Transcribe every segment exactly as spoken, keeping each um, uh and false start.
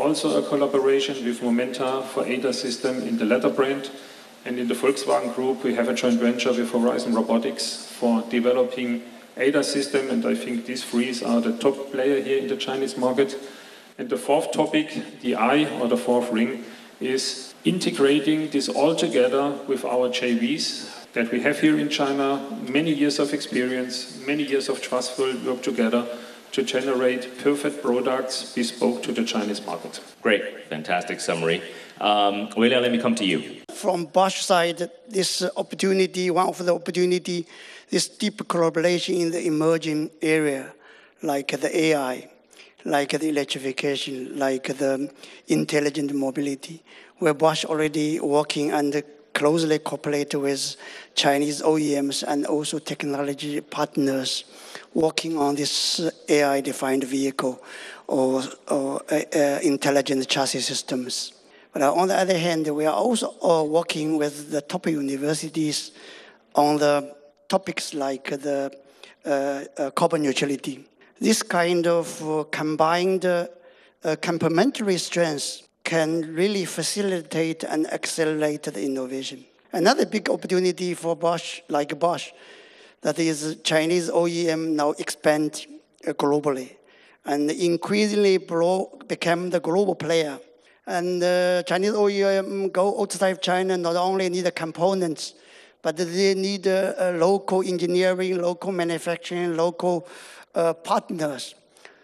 also a collaboration with Momenta for A D A S system in the leather brand. And in the Volkswagen Group, we have a joint venture with Horizon Robotics for developing A D A S system. And I think these three are the top player here in the Chinese market. And the fourth topic, the eye or the fourth ring, is integrating this all together with our J Vs that we have here in China, many years of experience, many years of trustful work together to generate perfect products bespoke to the Chinese market. Great, fantastic summary. Um, Wei Liang, let me come to you. From Bosch side, this opportunity, one of the opportunity, this deep collaboration in the emerging area, like the A I, like the electrification, like the intelligent mobility, where Bosch already working and closely cooperate with Chinese O E Ms and also technology partners working on this A I-defined vehicle or, or uh, uh, intelligent chassis systems. But on the other hand, we are also uh, working with the top universities on the topics like the uh, uh, carbon neutrality. This kind of uh, combined uh, uh, complementary strengths can really facilitate and accelerate the innovation. Another big opportunity for Bosch, like Bosch, that is Chinese O E M now expand uh, globally and increasingly become the global player. And uh, Chinese O E M go outside China not only need the components, but they need uh, uh, local engineering, local manufacturing, local uh, partners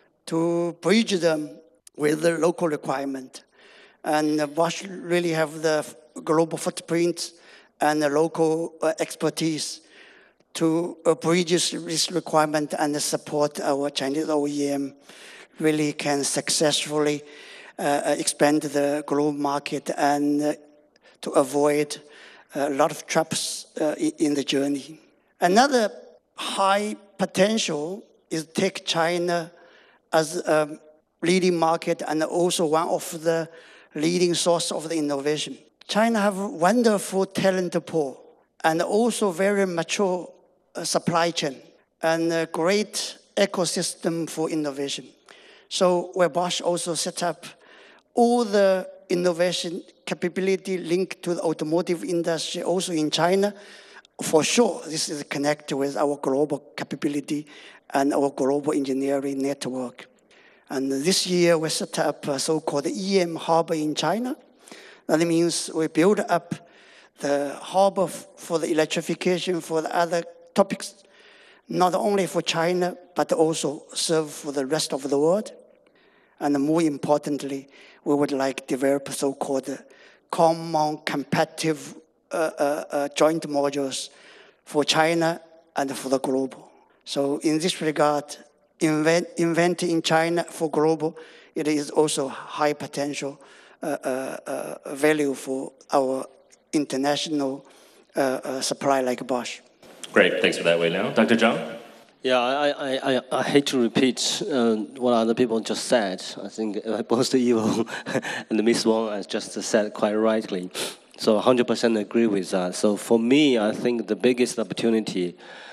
to bridge them with the local requirement. And uh, Bosch really have the global footprint and the local uh, expertise to uh, bridge this requirement and support our Chinese O E M really can successfully uh, expand the global market and uh, to avoid a lot of traps uh, in the journey. Another high potential is take China as a leading market and also one of the leading source of the innovation. China have a wonderful talent pool and also very mature uh, supply chain and a great ecosystem for innovation. So where Bosch also set up all the innovation capability linked to the automotive industry also in China. For sure, this is connected with our global capability and our global engineering network. And this year, we set up a so-called E M hub in China. That means we build up the hub for the electrification, for the other topics, not only for China, but also serve for the rest of the world. And more importantly, we would like to develop so-called common competitive uh, uh, uh, joint modules for China and for the global. So in this regard, invent, invent in China for global, it is also high potential uh, uh, uh, value for our international uh, uh, supply like Bosch. Great, thanks for that, Wei Liang. Doctor Zhang? Yeah, I, I, I, I hate to repeat uh, what other people just said. I think uh, both Ivo and Miss Wang has just said quite rightly. So one hundred percent agree with that. So for me, I think the biggest opportunity,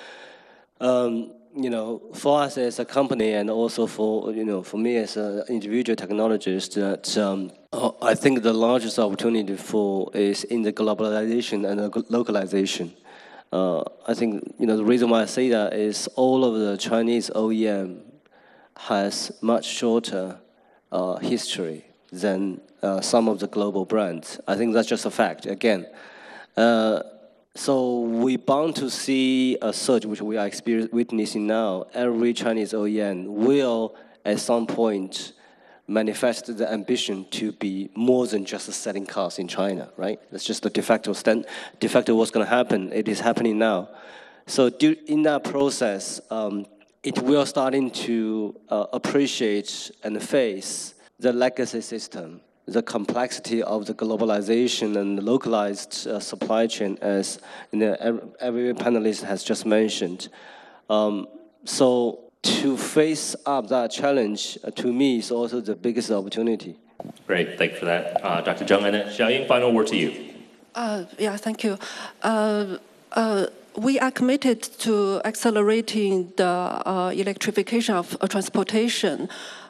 um, you know, for us as a company and also for, you know, for me as an individual technologist, that um, I think the largest opportunity for is in the globalization and the localization. Uh, I think, you know, the reason why I say that is all of the Chinese O E M has much shorter uh, history than uh, some of the global brands. I think that's just a fact, again. Uh, so we're bound to see a surge, which we are witnessing now. Every Chinese O E M will, at some point, manifest the ambition to be more than just selling cars in China, right? That's just the de facto stand, de facto what's going to happen. It is happening now. So do, in that process, um, it will starting to uh, appreciate and face the legacy system, the complexity of the globalization and the localized uh, supply chain, as you know, every, every panelist has just mentioned. Um, so. To face up that challenge, uh, to me, is also the biggest opportunity. Great, thank you for that, uh, Doctor Zhang. And then Xiaoying, final word to you. Uh, yeah, thank you. Uh, uh, we are committed to accelerating the uh, electrification of uh, transportation.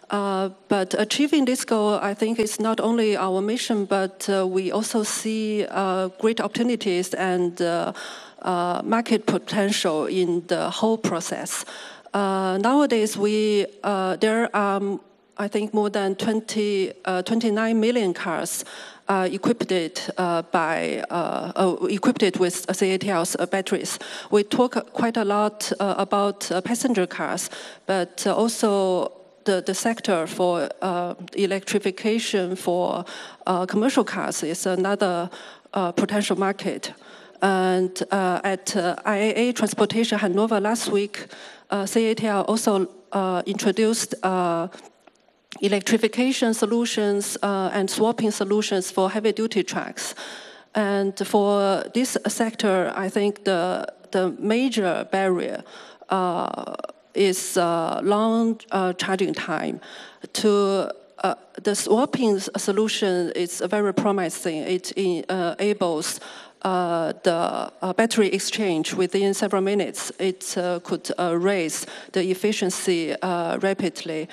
Uh, but achieving this goal, I think, is not only our mission, but uh, we also see uh, great opportunities and uh, uh, market potential in the whole process. Uh, nowadays, we uh, there are, um, I think, more than twenty, uh, twenty-nine million cars uh, equipped uh, by uh, uh, equipped with C A T L's uh, batteries. We talk quite a lot uh, about uh, passenger cars, but uh, also the, the sector for uh, electrification for uh, commercial cars is another uh, potential market. And uh, at uh, I A A Transportation Hanover last week, uh, C A T L also uh, introduced uh, electrification solutions uh, and swapping solutions for heavy-duty trucks. And for this sector, I think the, the major barrier uh, is uh, long uh, charging time. To uh, the swapping solution is very promising. It enables uh, the uh, battery exchange within several minutes. It uh, could uh, raise the efficiency uh, rapidly.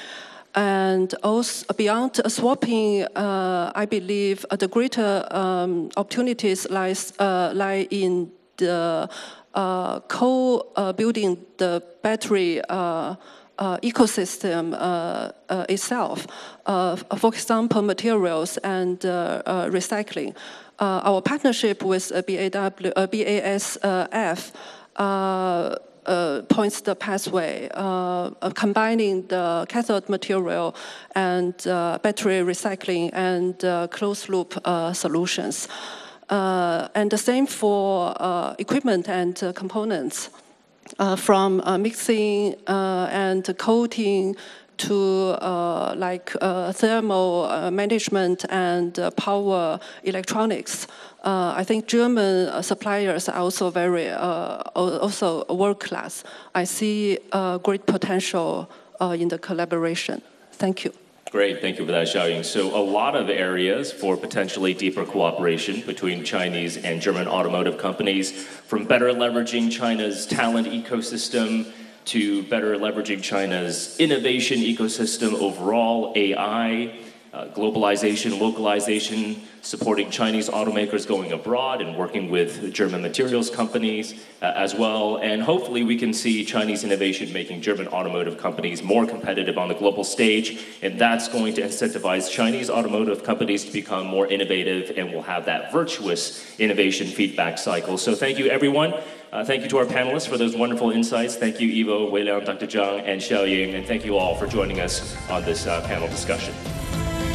And also beyond swapping, uh, I believe uh, the greater um, opportunities lies, uh, lie in the uh, co-building uh, the battery uh, uh, ecosystem uh, uh, itself. Uh, for example, materials and uh, uh, recycling. Uh, our partnership with uh, B A W, uh, B A S F uh, Uh, points the pathway, uh, of combining the cathode material and uh, battery recycling and uh, closed-loop uh, solutions. Uh, and the same for uh, equipment and uh, components, uh, from uh, mixing uh, and coating to uh, like uh, thermal uh, management and uh, power electronics. Uh, I think German uh, suppliers are also very, uh, also world class. I see uh, great potential uh, in the collaboration. Thank you. Great, thank you for that, Xiaoying. So a lot of areas for potentially deeper cooperation between Chinese and German automotive companies, from better leveraging China's talent ecosystem to better leveraging China's innovation ecosystem overall, A I, uh, globalization, localization, supporting Chinese automakers going abroad and working with German materials companies uh, as well. And hopefully we can see Chinese innovation making German automotive companies more competitive on the global stage. And that's going to incentivize Chinese automotive companies to become more innovative, and we'll have that virtuous innovation feedback cycle. So thank you, everyone. Uh, thank you to our panelists for those wonderful insights. Thank you, Ivo, Wei Liang, Doctor Zhang, and Xiaoying. And thank you all for joining us on this uh, panel discussion.